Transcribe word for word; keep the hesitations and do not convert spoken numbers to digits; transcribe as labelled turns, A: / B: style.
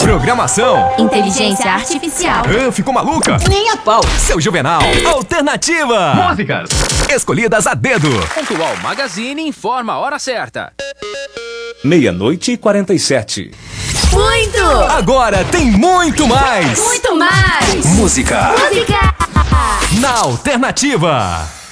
A: Programação.
B: Inteligência artificial.
A: Ah, ficou maluca?
C: Nem a pau.
A: Seu Juvenal. Alternativa.
D: Músicas
A: escolhidas a dedo.
E: Pontual Magazine informa a hora certa.
F: Meia-noite e quarenta e sete.
B: Muito!
A: Agora tem muito mais.
B: Muito mais!
A: Música.
B: Música!
A: Na Alternativa.